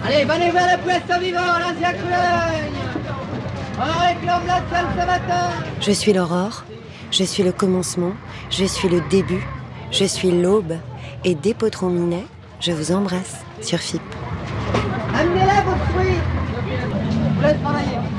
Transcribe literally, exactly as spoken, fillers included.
Allez, venez voir le poisson vivant, l'ancien Coulogne. On réclame la salle ce matin. Je suis l'aurore, je suis le commencement, je suis le début, je suis l'aube. Et dès Potron Minet, je vous embrasse sur F I P. Amenez-la vos fruits. Je vous laisse travailler.